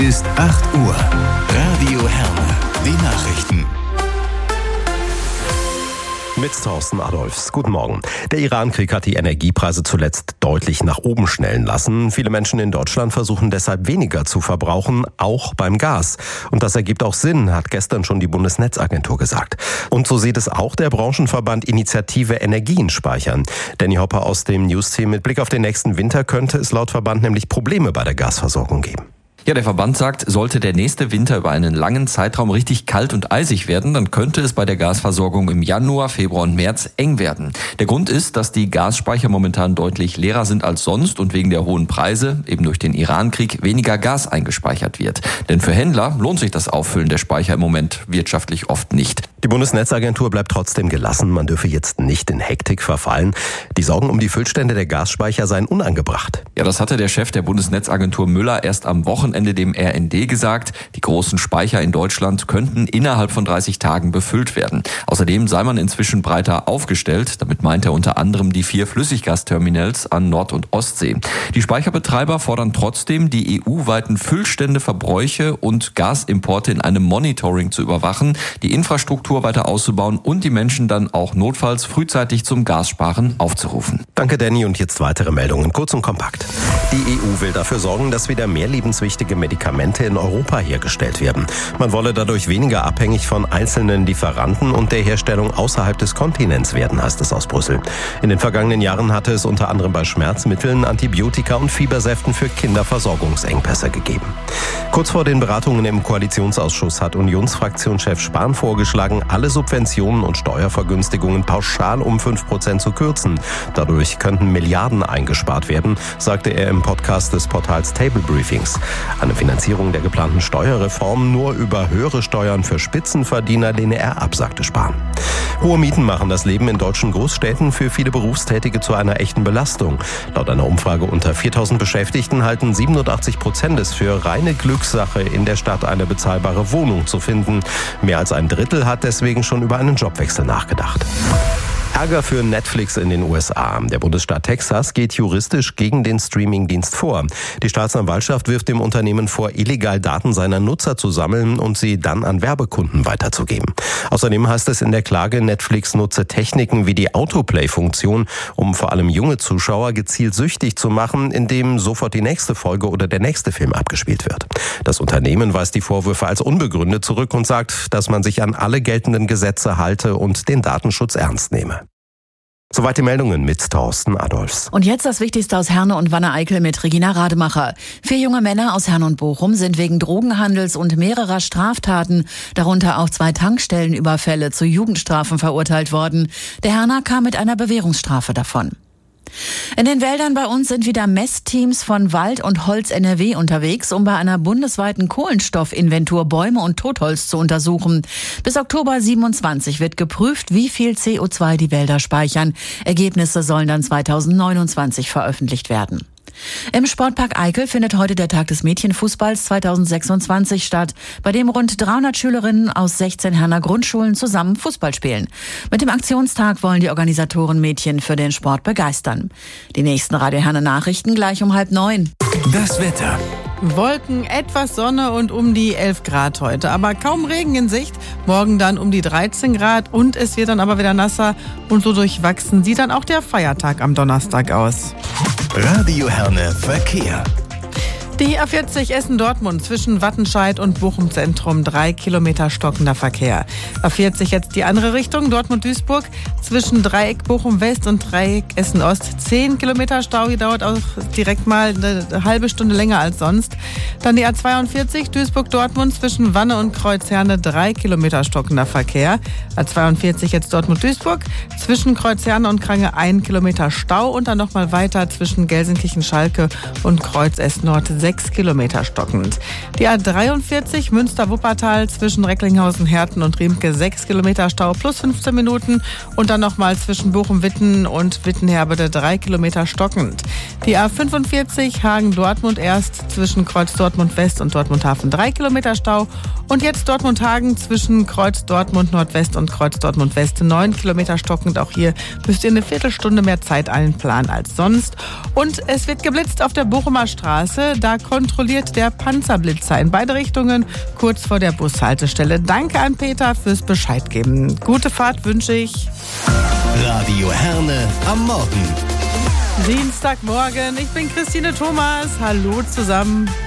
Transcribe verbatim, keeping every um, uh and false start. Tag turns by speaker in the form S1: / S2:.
S1: ist acht Uhr. Radio Herne. Die Nachrichten.
S2: Mit Thorsten Adolfs. Guten Morgen. Der Iran-Krieg hat die Energiepreise zuletzt deutlich nach oben schnellen lassen. Viele Menschen in Deutschland versuchen deshalb weniger zu verbrauchen, auch beim Gas. Und das ergibt auch Sinn, hat gestern schon die Bundesnetzagentur gesagt. Und so sieht es auch der Branchenverband Initiative Energien speichern. Danny Hopper aus dem News-Team. Mit Blick auf den nächsten Winter könnte es laut Verband nämlich Probleme bei der Gasversorgung geben.
S3: Ja, der Verband sagt, sollte der nächste Winter über einen langen Zeitraum richtig kalt und eisig werden, dann könnte es bei der Gasversorgung im Januar, Februar und März eng werden. Der Grund ist, dass die Gasspeicher momentan deutlich leerer sind als sonst und wegen der hohen Preise, eben durch den Iran-Krieg, weniger Gas eingespeichert wird. Denn für Händler lohnt sich das Auffüllen der Speicher im Moment wirtschaftlich oft nicht.
S2: Die Bundesnetzagentur bleibt trotzdem gelassen. Man dürfe jetzt nicht in Hektik verfallen. Die Sorgen um die Füllstände der Gasspeicher seien unangebracht.
S3: Ja, das hatte der Chef der Bundesnetzagentur Müller erst am Wochenende dem R N D gesagt. Die großen Speicher in Deutschland könnten innerhalb von dreißig Tagen befüllt werden. Außerdem sei man inzwischen breiter aufgestellt. Damit meint er unter anderem die vier Flüssiggasterminals an Nord- und Ostsee. Die Speicherbetreiber fordern trotzdem, die E U-weiten Füllstände, Verbräuche und Gasimporte in einem Monitoring zu überwachen, die Infrastruktur weiter auszubauen und die Menschen dann auch notfalls frühzeitig zum Gassparen aufzurufen.
S2: Danke, Danny. Und jetzt weitere Meldungen, kurz und kompakt. Die E U will dafür sorgen, dass wieder mehr lebenswichtige Medikamente in Europa hergestellt werden. Man wolle dadurch weniger abhängig von einzelnen Lieferanten und der Herstellung außerhalb des Kontinents werden, heißt es aus Brüssel. In den vergangenen Jahren hatte es unter anderem bei Schmerzmitteln, Antibiotika und Fiebersäften für Kinder Versorgungsengpässe gegeben. Kurz vor den Beratungen im Koalitionsausschuss hat Unionsfraktionschef Spahn vorgeschlagen, alle Subventionen und Steuervergünstigungen pauschal um fünf Prozent zu kürzen. Dadurch könnten Milliarden eingespart werden, sagte er im Podcast des Portals Table Briefings. Eine Finanzierung der geplanten Steuerreform nur über höhere Steuern für Spitzenverdiener lehne er ab, sagte Spahn. Hohe Mieten machen das Leben in deutschen Großstädten für viele Berufstätige zu einer echten Belastung. Laut einer Umfrage unter viertausend Beschäftigten halten siebenundachtzig Prozent es für reine Glückssache, in der Stadt eine bezahlbare Wohnung zu finden. Mehr als ein Drittel hat deswegen schon über einen Jobwechsel nachgedacht. Ärger für Netflix in den U S A. Der Bundesstaat Texas geht juristisch gegen den Streamingdienst vor. Die Staatsanwaltschaft wirft dem Unternehmen vor, illegal Daten seiner Nutzer zu sammeln und sie dann an Werbekunden weiterzugeben. Außerdem heißt es in der Klage, Netflix nutze Techniken wie die Autoplay-Funktion, um vor allem junge Zuschauer gezielt süchtig zu machen, indem sofort die nächste Folge oder der nächste Film abgespielt wird. Das Unternehmen weist die Vorwürfe als unbegründet zurück und sagt, dass man sich an alle geltenden Gesetze halte und den Datenschutz ernst nehme. Soweit die Meldungen mit Thorsten Adolfs.
S4: Und jetzt das Wichtigste aus Herne und Wanne-Eickel mit Regina Rademacher. Vier junge Männer aus Herne und Bochum sind wegen Drogenhandels und mehrerer Straftaten, darunter auch zwei Tankstellenüberfälle, zu Jugendstrafen verurteilt worden. Der Herner kam mit einer Bewährungsstrafe davon. In den Wäldern bei uns sind wieder Messteams von Wald und Holz N R W unterwegs, um bei einer bundesweiten Kohlenstoffinventur Bäume und Totholz zu untersuchen. Bis Oktober siebenundzwanzig wird geprüft, wie viel C O zwei die Wälder speichern. Ergebnisse sollen dann zweitausendneunundzwanzig veröffentlicht werden. Im Sportpark Eickel findet heute der Tag des Mädchenfußballs zweitausendsechsundzwanzig statt, bei dem rund dreihundert Schülerinnen aus sechzehn Herner Grundschulen zusammen Fußball spielen. Mit dem Aktionstag wollen die Organisatoren Mädchen für den Sport begeistern. Die nächsten Radio Herne Nachrichten gleich um halb neun.
S1: Das Wetter.
S5: Wolken, etwas Sonne und um die elf Grad heute, aber kaum Regen in Sicht. Morgen dann um die dreizehn Grad und es wird dann aber wieder nasser und so durchwachsen sieht dann auch der Feiertag am Donnerstag aus.
S1: Radio Herne Verkehr.
S5: Die A vierzig Essen-Dortmund zwischen Wattenscheid und Bochum Zentrum, drei Kilometer stockender Verkehr. A vierzig jetzt die andere Richtung, Dortmund-Duisburg, zwischen Dreieck Bochum-West und Dreieck Essen-Ost, zehn Kilometer Stau, dauert auch direkt mal eine halbe Stunde länger als sonst. Dann die A zweiundvierzig Duisburg-Dortmund zwischen Wanne und Kreuzherne, drei Kilometer stockender Verkehr. A zweiundvierzig jetzt Dortmund-Duisburg, zwischen Kreuzherne und Krange ein Kilometer Stau und dann nochmal weiter zwischen Gelsenkirchen-Schalke und Kreuz-Essen-Nord, sechs Kilometer stockend. Die A dreiundvierzig Münster-Wuppertal zwischen Recklinghausen-Herten und Riemke, sechs Kilometer Stau plus fünfzehn Minuten und dann nochmal zwischen Bochum-Witten und Wittenherbede, drei Kilometer stockend. Die A fünfundvierzig Hagen-Dortmund erst zwischen Kreuz Dortmund-West und Dortmund-Hafen, drei Kilometer Stau und jetzt Dortmund-Hagen zwischen Kreuz Dortmund-Nordwest und Kreuz Dortmund-West, neun Kilometer stockend. Auch hier müsst ihr eine Viertelstunde mehr Zeit einplanen als sonst. Und es wird geblitzt auf der Bochumer Straße. Da Da kontrolliert der Panzerblitzer in beide Richtungen kurz vor der Bushaltestelle. Danke an Peter fürs Bescheid geben. Gute Fahrt wünsche ich.
S1: Radio Herne am Morgen.
S5: Dienstagmorgen, ich bin Christine Thomas. Hallo zusammen.